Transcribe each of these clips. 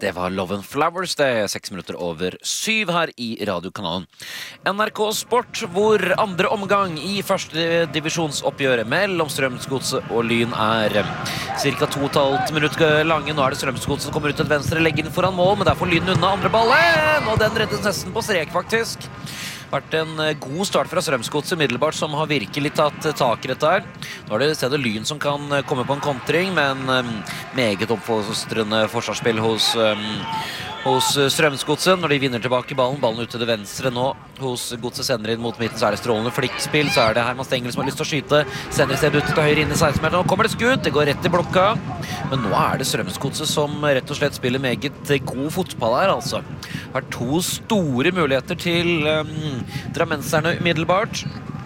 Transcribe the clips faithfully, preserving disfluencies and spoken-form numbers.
Det var Love and Flowers, det er seks minutter over syv her i radiokanalen. N R K Sport, hvor andre omgang i første divisjonsoppgjøret mellom Strømsgodset og Lyn er cirka to og et halvt minutt lange. Nå er det Strømsgodset som kommer ut til venstre, legger inn foran mål, men der får Lyn unna andre ballen, og den reddes nesten på strek faktisk. Vært en god start fra Strømsgodset middelbart, som har virkelig tatt tak i dette her. Nå er det stedet Lyn som kan komme på en kontring, men meget oppfostrende forsvarsspill hos, um, hos Strømsgodset når de vinner tilbake ballen. Ballen ut til det venstre nå hos Godset, sender inn mot midten, så er det strålende flikkspill, så er det Herman Stengel som har lyst til å skyte, sender i stedet ut til høyre inn i seksten-meteren, nå kommer det skudd, det går rett i blokka, men nå er det Strømsgodset som rett og slett spiller meget god fotball her, altså. Har to store muligheter til um, drammenserne umiddelbart,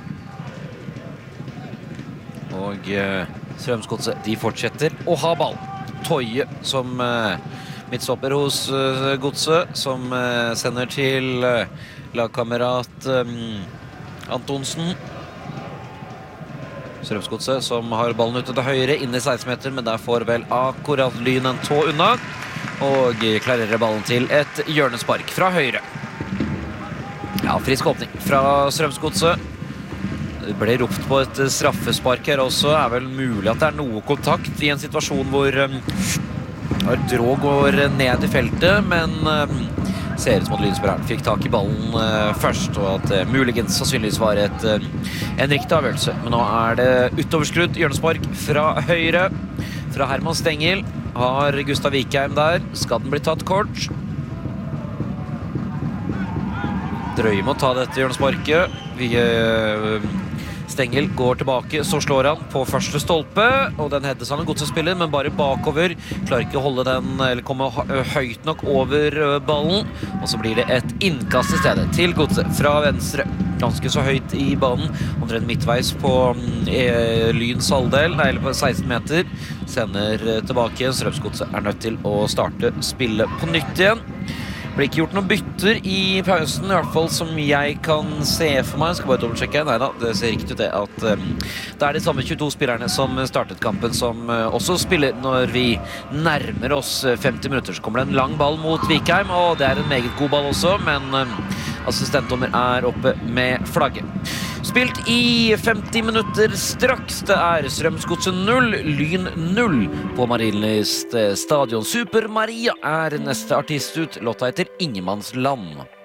og uh, Strømsgodset, de fortsetter å ha ball. Toje som uh, midtstopper hos uh, Godset, som uh, sender til uh, lagkamerat um, Antonsen. Strømsgodset som har ballen ute til høyre, inn i seksten-meter, men der får vel akkurat Lyn en tå unna, og klarerer ballen til et hjørnespark fra høyre. Ja, frisk åpning fra Strømsgodset. Det ble ropt på et straffespark her også. Det er vel mulig at det er noe kontakt i en situasjon hvor um, Drå går ned i feltet, men um, ser ut som at Lynspilleren fikk tak i ballen uh, først, og at uh, muligens sannsynligvis var et, uh, en riktig avgjørelse. Men nå er det utoverskrudd hjørnespark fra høyre, fra Herman Stengel. Har Gustav Vikheim der. Skal den bli tatt kort? Drøye må ta dette hjørnesparket. Vi, uh, Stengel går tilbake, så slår han på første stolpe, og den heddes han en Godset-spiller, men bare bakover. Klarer ikke å holde den, eller komme høyt nok over ballen, og så blir det et innkast i stedet til Godset fra venstre. Ganske så høyt i banen, omtrent midtveis på eh, Lyns halvdel, nei, eller på seksten meter. Sender tilbake igjen. Strømsgodset er nødt til å starte spillet på nytt igjen. Blir ikke gjort noen bytter i pausen, i hvert fall som jeg kan se for meg. Jeg skal bare dobbeltsjekke. Neida, det ser riktig ut det at um, det er de samme tjueto spillerne som startet kampen, som uh, også spiller når vi nærmer oss femti minutter. Så kommer det en lang ball mot Vikheim, og det er en meget god ball også, men um, assistentdommer er oppe med flagget. Spilt i femti minutter straks. Det er Strømsgodset null, Lyn null på Marienlyst stadion. Super Maria er neste artist ut. Låta heter Ingemannsland.